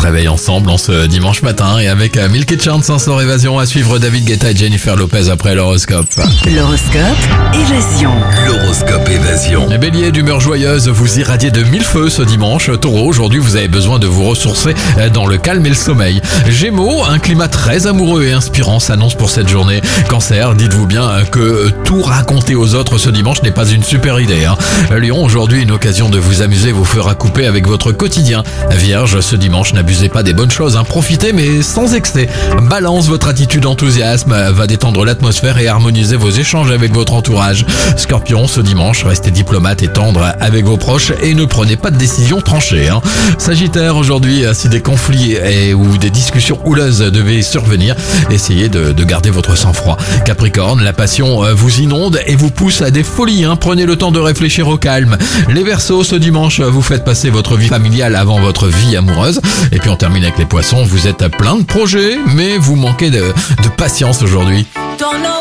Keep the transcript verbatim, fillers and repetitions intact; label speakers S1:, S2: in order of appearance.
S1: réveille ensemble en ce dimanche matin et avec Milky Chance sans évasion à suivre David Guetta et Jennifer Lopez après l'horoscope.
S2: L'horoscope Évasion.
S3: L'horoscope Évasion.
S1: Les béliers d'humeur joyeuse, vous irradiez de mille feux ce dimanche. Taureau, aujourd'hui vous avez besoin de vous ressourcer dans le calme et le sommeil. Gémeaux, un climat très amoureux et inspirant s'annonce pour cette journée. Cancer, dites-vous bien que tout raconter aux autres ce dimanche n'est pas une super idée. Hein. Lion, aujourd'hui une occasion de vous amuser vous fera couper avec votre quotidien. Vierge, ce dimanche n'abusez pas des bonnes choses, hein. Profitez mais sans excès. Balance, votre attitude enthousiasme va détendre l'atmosphère et harmoniser vos échanges avec votre entourage. Scorpion, ce dimanche, restez diplomate et tendre avec vos proches et ne prenez pas de décision tranchée. Hein. Sagittaire, aujourd'hui, si des conflits et, ou des discussions houleuses devaient survenir, essayez de, de garder votre sang-froid. Capricorne, la passion vous inonde et vous pousse à des folies. Hein. Prenez le temps de réfléchir au calme. Les Verseaux, ce dimanche, vous faites passer votre vie familiale avant votre vie amoureuse. Et puis on termine avec les Poissons, vous êtes plein de projets, mais vous manquez de, de patience aujourd'hui.